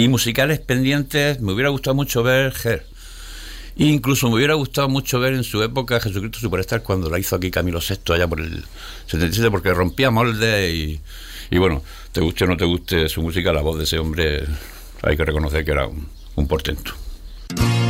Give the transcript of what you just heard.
Y musicales pendientes, me hubiera gustado mucho ver Her. Incluso me hubiera gustado mucho ver en su época Jesucristo Superstar, cuando la hizo aquí Camilo VI allá por el 77, porque rompía moldes y bueno, te guste o no te guste su música, la voz de ese hombre hay que reconocer que era un portento.